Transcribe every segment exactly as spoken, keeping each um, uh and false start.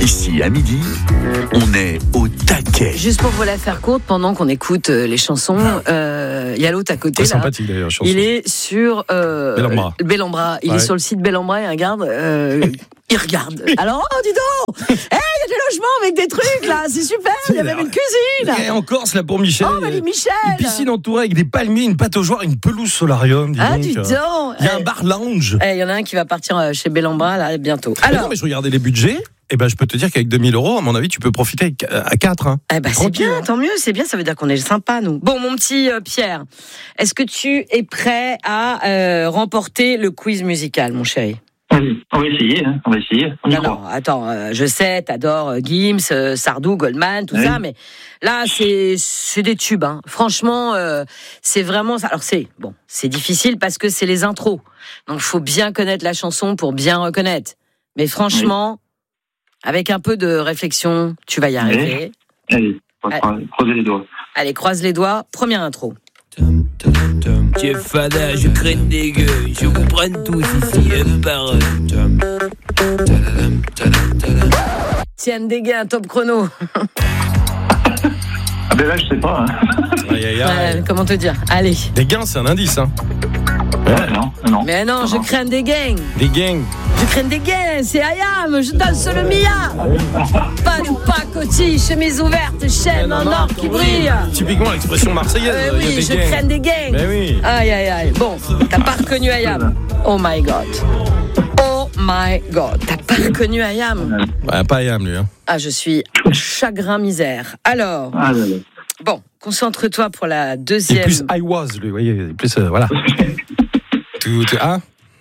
Ici, à midi, on est au taquet. Juste pour vous la faire courte, pendant qu'on écoute euh, les chansons, il euh, y a l'autre à côté. Très là. sympathique d'ailleurs, chanson. Il est sur euh, Bellambra. Bellambra. Il Ouais. est sur le site Bellambra et il regarde. Euh, il regarde. Alors, oh, dis donc, il hey, y a des logements avec des trucs là, c'est super. Il y a même une cuisine. Et en Corse, là pour Michel. Oh, mais les Michel. Une piscine entourée avec des palmiers, une pataugeoire, une pelouse solarium. Dis Ah, donc. dis donc. Il y a un bar lounge. Il y en a un qui va partir euh, chez Bellambra là bientôt. Alors, Alors, non, mais je regardais les budgets. Et ben, je peux te dire qu'avec deux mille euros, à mon avis, tu peux profiter à quatre. Hein. eh ben, c'est Tranquille, bien, hein. tant mieux, c'est bien, ça veut dire qu'on est sympa, nous. Bon, mon petit euh, Pierre, est-ce que tu es prêt à euh, remporter le quiz musical, mon chéri? Oui, on va essayer, hein. on va essayer. On y Non, croit. non, attends, euh, je sais, t'adores euh, Gims, euh, Sardou, Goldman, tout Oui. ça, mais là, c'est c'est des tubes. Hein. Franchement, euh, c'est vraiment ça. Alors, c'est bon, c'est difficile parce que c'est les intros. Donc, il faut bien connaître la chanson pour bien reconnaître. Mais franchement, avec un peu de réflexion, tu vas y arriver. Allez, on va Allez. croiser les doigts. Allez, croise les doigts. Première intro. Chef Fada, je craigne des gueux, je vous prends tous ici, un par un. Tiens, des gars, top chrono. Ah ben là, je sais pas. Hein. Aïe, aïe, aïe. Ouais, comment te dire? Allez. Des gains, c'est un indice. Hein. Ouais, non, non. Mais non, je crains des gangs. Des gangs. Je crains des gangs, c'est Ayam, je danse le Mia. Pas de pacotille, chemise ouverte, chaîne en or qui brille. Typiquement l'expression marseillaise. Euh, il y a oui, des je gangs. crains des gangs. Mais oui. Aïe, aïe, aïe. Bon, t'as pas reconnu Ayam. Oh my God. Oh my God. T'as pas reconnu Ayam. Ouais, pas Ayam, lui. Hein. Ah, je suis chagrin misère. Alors, Ah, là, là. bon, concentre-toi pour la Il est deuxième. plus I was, lui. Vous voyez, il est plus. Euh, voilà. tout, tout, hein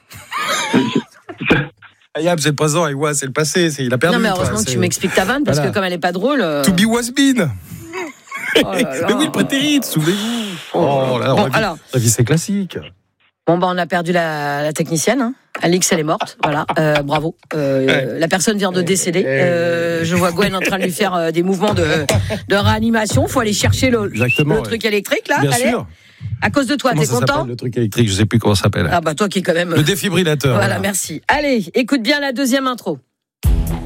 Ayam, c'est le présent. I was, c'est le passé. C'est, il a perdu. Non, mais quoi, heureusement que c'est- tu m'expliques ta vanne parce Voilà. que comme elle est pas drôle. euh, To be was been. oh là là. Mais oui, le prétérit, souvenez-vous. Oh là là, Bon, on va vite- alors. la vie, c'est classique. Bon, bah, on a perdu la, la technicienne. Hein. Alix, elle est morte. Voilà. Euh, bravo. Euh, Ouais. La personne vient de décéder. Euh, je vois Gwen en train de lui faire euh, des mouvements de, de réanimation. Faut aller chercher le, Exactement, le ouais. truc électrique, là. Bien Allez. sûr. À cause de toi, Comment t'es ça content? s'appelle, le truc électrique, je sais plus comment ça s'appelle. Ah, bah, toi qui est quand même. Le défibrillateur. Voilà, merci. Allez, écoute bien la deuxième intro.